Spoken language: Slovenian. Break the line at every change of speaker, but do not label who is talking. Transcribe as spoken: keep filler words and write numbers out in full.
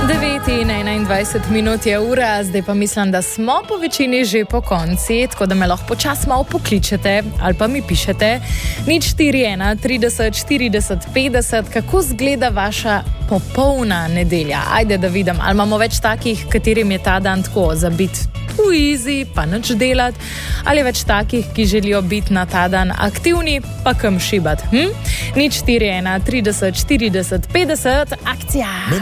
devet in enaindvajset minut je ura, zdaj pa mislim, da smo po večini že po konci, tako da me lahko počas malo pokličete ali pa mi pišete. nič štiri ena trideset štirideset petdeset, kako zgleda vaša popolna nedelja? Ajde, da vidim, ali imamo več takih, katerim je ta dan tako za biti v easy, pa nič delati, ali več takih, ki želijo biti na ta dan aktivni, pa kam šibati. Hm? nič štiri ena trideset štirideset petdeset, akcija!